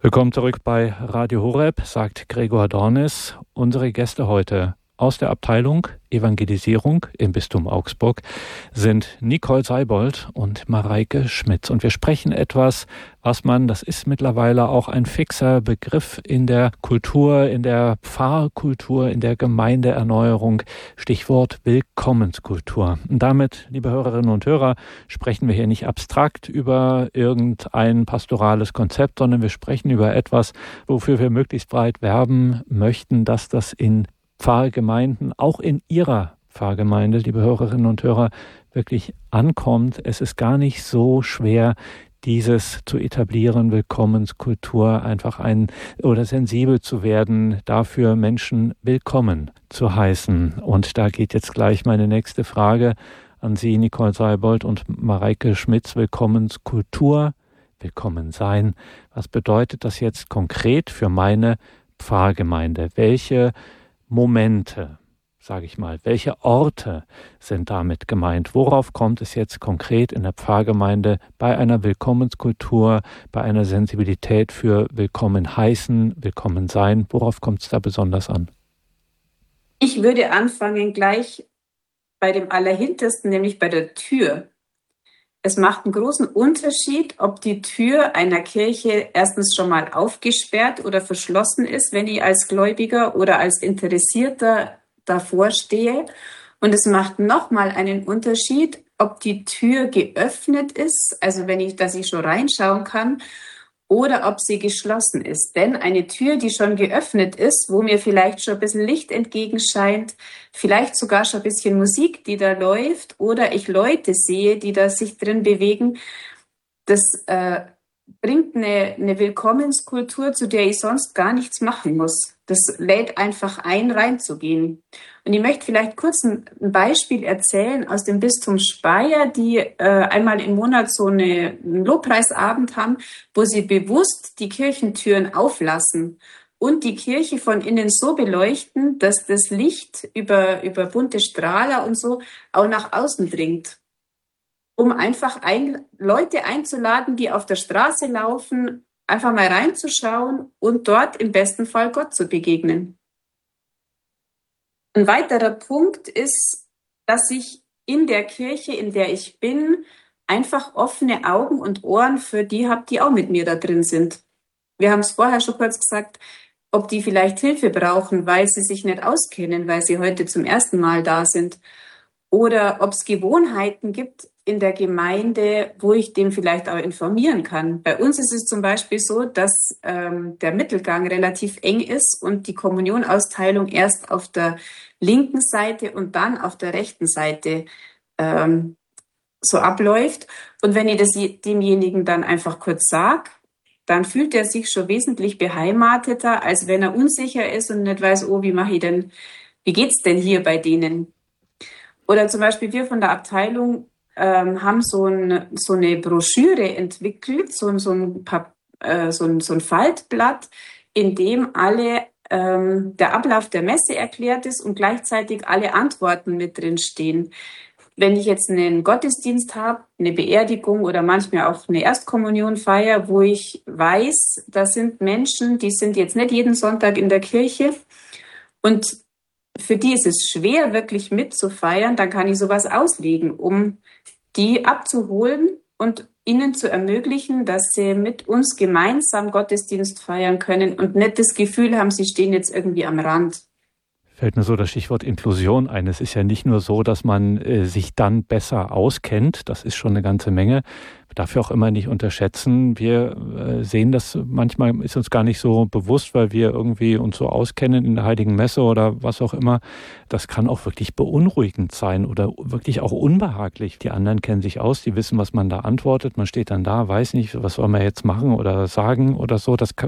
Willkommen zurück bei Radio Horeb, sagt Gregor Dornis. Unsere Gäste heute aus der Abteilung Evangelisierung im Bistum Augsburg sind Nicole Seibold und Mareike Schmitz. Und wir sprechen etwas, das ist mittlerweile auch ein fixer Begriff in der Kultur, in der Pfarrkultur, in der Gemeindeerneuerung. Stichwort Willkommenskultur. Und damit, liebe Hörerinnen und Hörer, sprechen wir hier nicht abstrakt über irgendein pastorales Konzept, sondern wir sprechen über etwas, wofür wir möglichst breit werben möchten, dass das in Pfarrgemeinden, auch in Ihrer Pfarrgemeinde, liebe Hörerinnen und Hörer, wirklich ankommt. Es ist gar nicht so schwer, dieses zu etablieren, Willkommenskultur, einfach sensibel zu werden, dafür Menschen willkommen zu heißen. Und da geht jetzt gleich meine nächste Frage an Sie, Nicole Seibold und Mareike Schmitz. Willkommenskultur, willkommen sein. Was bedeutet das jetzt konkret für meine Pfarrgemeinde? Welche Momente, sage ich mal, welche Orte sind damit gemeint? Worauf kommt es jetzt konkret in der Pfarrgemeinde bei einer Willkommenskultur, bei einer Sensibilität für Willkommen heißen, Willkommen sein? Worauf kommt es da besonders an? Ich würde anfangen gleich bei dem Allerhintersten, nämlich bei der Tür. Es macht einen großen Unterschied, ob die Tür einer Kirche erstens schon mal aufgesperrt oder verschlossen ist, wenn ich als Gläubiger oder als Interessierter davor stehe. Und es macht nochmal einen Unterschied, ob die Tür geöffnet ist, also dass ich schon reinschauen kann, oder ob sie geschlossen ist. Denn eine Tür, die schon geöffnet ist, wo mir vielleicht schon ein bisschen Licht entgegenscheint, vielleicht sogar schon ein bisschen Musik, die da läuft, oder ich Leute sehe, die da sich drin bewegen, das bringt eine Willkommenskultur, zu der ich sonst gar nichts machen muss. Das lädt einfach ein, reinzugehen. Und ich möchte vielleicht kurz ein Beispiel erzählen aus dem Bistum Speyer, die einmal im Monat so einen Lobpreisabend haben, wo sie bewusst die Kirchentüren auflassen und die Kirche von innen so beleuchten, dass das Licht über bunte Strahler und so auch nach außen dringt, um einfach Leute einzuladen, die auf der Straße laufen, einfach mal reinzuschauen und dort im besten Fall Gott zu begegnen. Ein weiterer Punkt ist, dass ich in der Kirche, in der ich bin, einfach offene Augen und Ohren für die habe, die auch mit mir da drin sind. Wir haben es vorher schon kurz gesagt, ob die vielleicht Hilfe brauchen, weil sie sich nicht auskennen, weil sie heute zum ersten Mal da sind. Oder ob es Gewohnheiten gibt in der Gemeinde, wo ich dem vielleicht auch informieren kann. Bei uns ist es zum Beispiel so, dass der Mittelgang relativ eng ist und die Kommunionausteilung erst auf der linken Seite und dann auf der rechten Seite so abläuft. Und wenn ich das demjenigen dann einfach kurz sage, dann fühlt er sich schon wesentlich beheimateter, als wenn er unsicher ist und nicht weiß, wie geht's denn hier bei denen? Oder zum Beispiel wir von der Abteilung haben so eine Broschüre entwickelt, so ein Faltblatt, in dem der Ablauf der Messe erklärt ist und gleichzeitig alle Antworten mit drin stehen. Wenn ich jetzt einen Gottesdienst habe, eine Beerdigung oder manchmal auch eine Erstkommunion feiere, wo ich weiß, da sind Menschen, die sind jetzt nicht jeden Sonntag in der Kirche und für die ist es schwer, wirklich mitzufeiern, dann kann ich sowas auslegen, um die abzuholen und ihnen zu ermöglichen, dass sie mit uns gemeinsam Gottesdienst feiern können und nicht das Gefühl haben, sie stehen jetzt irgendwie am Rand. Fällt mir so das Stichwort Inklusion ein. Es ist ja nicht nur so, dass man sich dann besser auskennt, das ist schon eine ganze Menge. Darf ich auch immer nicht unterschätzen. Wir sehen das, manchmal ist uns gar nicht so bewusst, weil wir irgendwie uns so auskennen in der Heiligen Messe oder was auch immer. Das kann auch wirklich beunruhigend sein oder wirklich auch unbehaglich. Die anderen kennen sich aus, die wissen, was man da antwortet. Man steht dann da, weiß nicht, was soll man jetzt machen oder sagen oder so. Das